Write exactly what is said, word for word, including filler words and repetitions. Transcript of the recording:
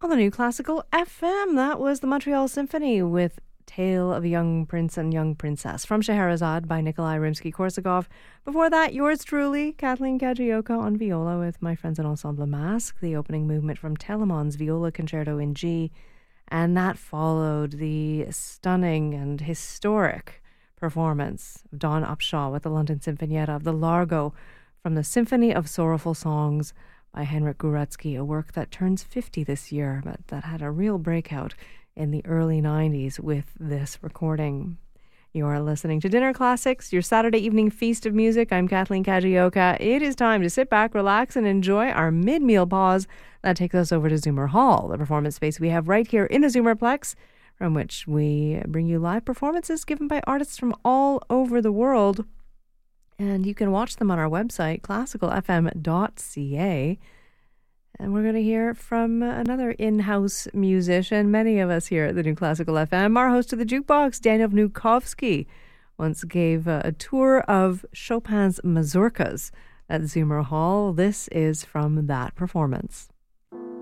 On the New Classical F M, that was the Montreal Symphony with Tale of a Young Prince and Young Princess from Scheherazade by Nikolai Rimsky-Korsakov. Before that, yours truly, Kathleen Kajioka on viola with my friends in Ensemble Masque, the opening movement from Telemann's Viola Concerto in G. And that followed the stunning and historic performance of Dawn Upshaw with the London Sinfonietta of the Largo from the Symphony of Sorrowful Songs by Henryk Górecki, a work that turns fifty this year, but that had a real breakout in the early nineties with this recording. You are listening to Dinner Classics, your Saturday evening feast of music. I'm Kathleen Kajioka. It is time to sit back, relax, and enjoy our mid-meal pause. That takes us over to Zoomer Hall, the performance space we have right here in the Zoomerplex, from which we bring you live performances given by artists from all over the world. And you can watch them on our website, classical f m dot c a. And we're going to hear from another in-house musician. Many of us here at the New Classical F M. Our host of the Jukebox, Daniel Vnukovsky, once gave a, a tour of Chopin's mazurkas at Zoomer Hall. This is from that performance.